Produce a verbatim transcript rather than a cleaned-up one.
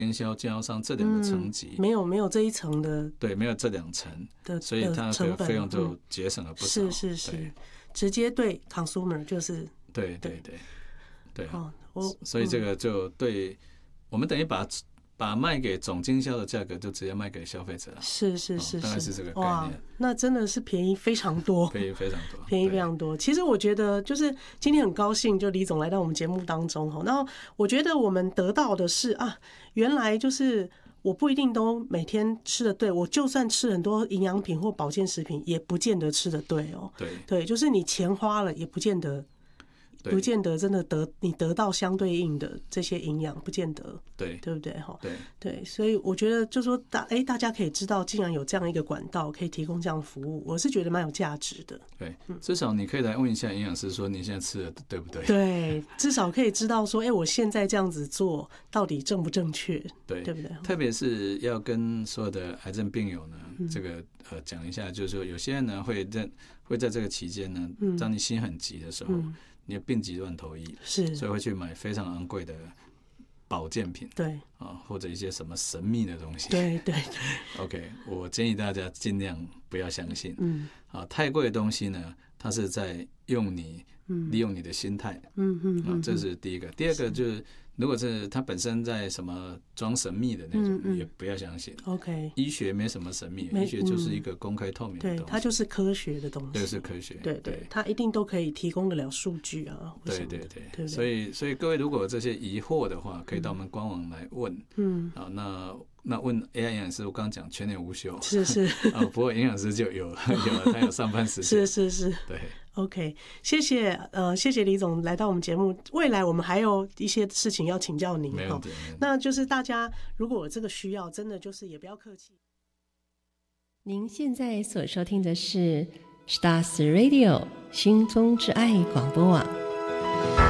经销经销商这两个层级、 嗯、没有没有这一层的， 对，没有这两层的，所以它的费用就节省了不少。 嗯、是是是，直接对 consumer 就是对对对对、 哦、我所以这个就对、嗯、我们等于把把卖给总经销的价格就直接卖给消费者了。 是是是、哦、 大概是这个概念。 哇，那真的是便宜非常多， 便宜非常多， 便宜非常多。其实我觉得就是今天很高兴，就李总来到我们节目当中哈。然后我觉得我们得到的是啊，原来就是我不一定都每天吃的对，我就算吃很多营养品或保健食品，也不见得吃的对哦。 对对，就是你钱花了，也不见得。不见得真的得你得到相对应的这些营养，不见得， 对对不对？ 对对，所以我觉得就说大哎，大家可以知道，竟然有这样一个管道可以提供这样的服务，我是觉得蛮有价值的。 对，至少你可以来问一下营养师，说你现在吃的对不对？ 对，至少可以知道说，哎，我现在这样子做到底正不正确？ 对， 对不对？ 特别是要跟所有的癌症病友呢，嗯、这个呃讲一下，就是说有些人呢会在会在这个期间呢，当你心很急的时候。嗯你的病急乱投医， 是， 所以会去买非常昂贵的保健品， 对啊，或者一些什么神秘的东西， 对对对。 OK， 我建议大家尽量不要相信， 嗯， 啊，太贵的东西呢，它是在用你，利用你的心态， 嗯嗯嗯， 这是第一个。第二个就是。如果是它本身在什么装神秘的那种，嗯嗯也不要相信。 OK， 医学没什么神秘，医学就是一个公开透明的东西， 对，它就是科学的东西， 对，是科学， 对 对, 对，它一定都可以提供得了数据啊。 对对 对, 对, 对， 所以所以各位如果有这些疑惑的话，可以到我们官网来问。嗯，啊，那那问 A I 营养师，我刚刚讲全年无休， 是是啊，不过营养师就有有了，他有上班时间， 是是是， 对。 OK， 谢谢，呃，谢谢李总来到我们节目。未来我们还有一些事情要请教您， 没问题。 那就是大家如果有这个需要，真的就是也不要客气。 您现在所收听的是 Stars Radio 心中之爱广播网。